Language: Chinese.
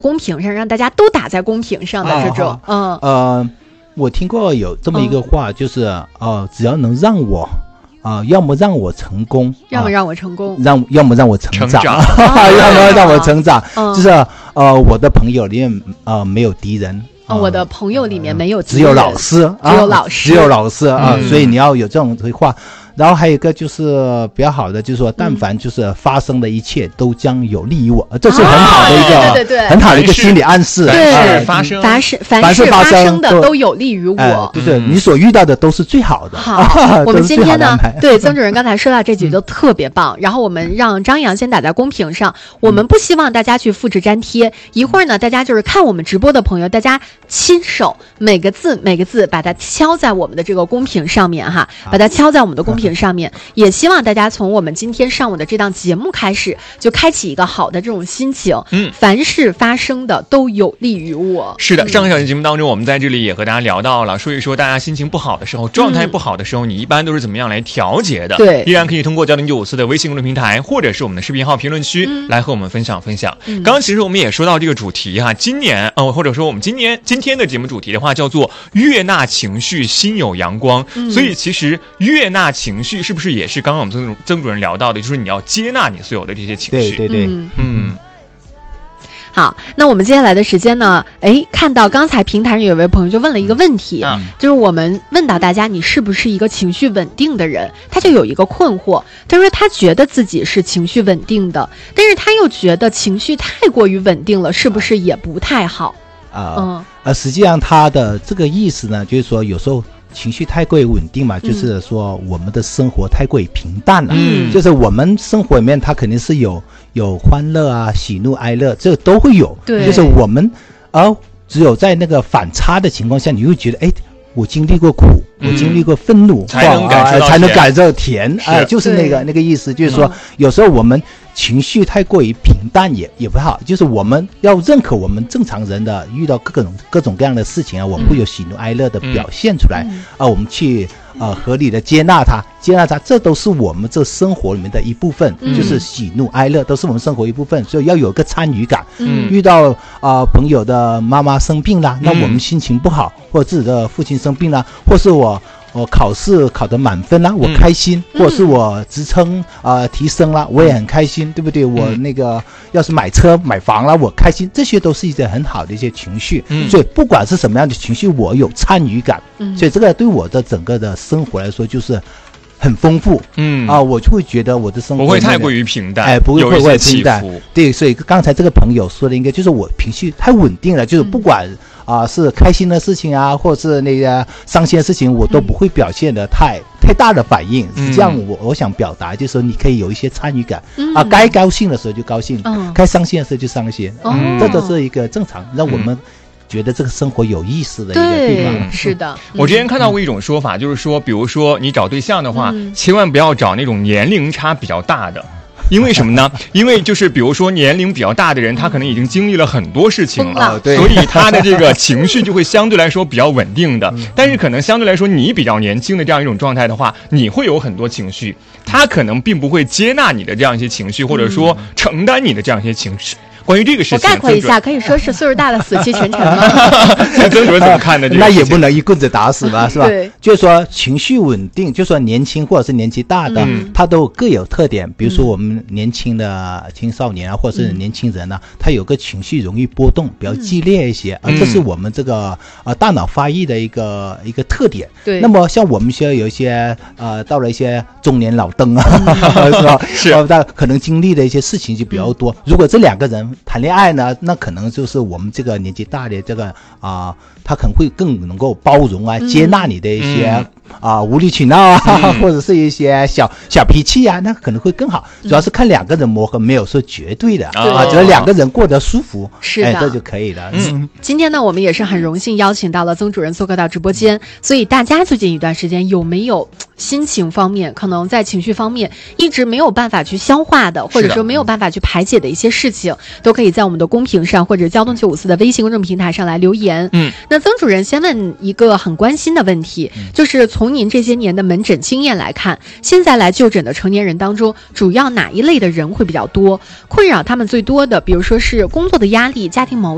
公屏上，让大家都打在公屏上的这种。 我听过有这么一个话，就是只要能让我要么让我成功， 要么让我成功， 要么让我成长，要么让我成长，就是我的朋友里面没有敌人。 我的朋友里面没有敌人， 只有老师，只有老师所以你要有这种话。然后还有一个就是比较好的，就是说，但凡就是发生的一切都将有利于我，这是很好的一个， 对， 很好的一个心理暗示。 对， 凡是发生的都有利于我。 对，你所遇到的都是最好的。 好，我们今天呢，对曾主任刚才说到这几句都特别棒。然后我们让张扬先打在公屏上，我们不希望大家去复制粘贴。一会儿呢，大家就是看我们直播的朋友，大家亲手每个字把它敲在我们的这个公屏上面哈，把它敲在我们的公屏上面。也希望大家从我们今天上午的这档节目开始，就开启一个好的这种心情。凡是发生的都有利于我。 是的，上个小节节目当中，我们在这里也和大家聊到了，说一说大家心情不好的时候，状态不好的时候，你一般都是怎么样来调节的？ 对， 依然可以通过90954的微信公众平台，或者是我们的视频号评论区来和我们分享。刚刚其实我们也说到这个主题哈，今年或者说我们今天的节目主题的话叫做悦纳情绪，心有阳光。所以其实悦纳情绪是不是也是刚刚我们曾主任聊到的，就是你要接纳你所有的这些情绪？ 对， 好，那我们接下来的时间呢？看到刚才平台上有位朋友就问了一个问题，就是我们问到大家，你是不是一个情绪稳定的人？他就有一个困惑，他说他觉得自己是情绪稳定的，但是他又觉得情绪太过于稳定了，是不是也不太好？ 实际上他的这个意思呢，就是说有时候情绪太过于稳定嘛，就是说我们的生活太过于平淡了。就是我们生活里面它肯定是有欢乐啊、喜怒哀乐，这都会有。 对， 就是我们只有在那个反差的情况下，你会觉得我经历过苦，我经历过愤怒， 才能感受甜。就是那个意思，就是说有时候我们情绪太过于平淡也不好，就是我们要认可我们正常人的遇到各种各样的事情啊，我们会有喜怒哀乐的表现出来我们去合理的接纳它，这都是我们这生活里面的一部分，就是喜怒哀乐都是我们生活一部分，所以要有个参与感。遇到朋友的妈妈生病了，那我们心情不好，或者自己的父亲生病了，或是我考试考得满分啦，我开心，或者是我职称提升了，我也很开心，对不对？我那个要是买车买房了，我开心，这些都是一些很好的一些情绪。所以不管是什么样的情绪，我有参与感。所以这个对我的整个的生活来说就是很丰富。我就会觉得我的生活不会太过于平淡， 不会有一些平淡。对，所以刚才这个朋友说的应该就是我情绪太稳定了，就是不管是开心的事情啊，或者是那个伤心的事情，我都不会表现的太大的反应。实际上我想表达就是说，你可以有一些参与感该高兴的时候就高兴，该伤心的时候就伤心。这都是一个正常让我们觉得这个生活有意思的一个地方。 是的， 我之前看到过一种说法，就是说比如说你找对象的话，千万不要找那种年龄差比较大的。因为什么呢？因为就是比如说年龄比较大的人，他可能已经经历了很多事情了，所以他的这个情绪就会相对来说比较稳定的。但是可能相对来说你比较年轻的这样一种状态的话，你会有很多情绪，他可能并不会接纳你的这样一些情绪，或者说承担你的这样一些情绪。关于这个事情， 我概括一下，可以说是岁数大了死气沉沉吗？ 曾主任怎么看的？ 那也不能一棍子打死吧，是吧？ 对， 就是说情绪稳定，就是说年轻或者是年纪大的，他都各有特点。比如说我们年轻的青少年啊，或者是年轻人啊，他有个情绪容易波动，比较激烈一些，这是我们这个大脑发育的一个特点。 对。 那么像我们学校有一些到了一些中年老登啊，是吧？ 是。 他可能经历的一些事情就比较多。如果这两个人谈恋爱呢，那可能就是我们这个年纪大的这个他可能会更能够包容啊，接纳你的一些无理取闹啊，或者是一些小脾气啊，那可能会更好。主要是看两个人磨合，没有说绝对的只要两个人过得舒服， 是的， 这就可以了。 今天呢，我们也是很荣幸邀请到了曾主任做客到直播间，所以大家最近一段时间有没有心情方面，可能在情绪方面一直没有办法去消化的，或者说没有办法去排解的一些事情，都可以在我们的公屏上或者交通954的微信公众平台上来留言。那曾主任先问一个很关心的问题，就是从您这些年的门诊经验来看，现在来就诊的成年人当中，主要哪一类的人会比较多？困扰他们最多的，比如说是工作的压力、家庭矛盾。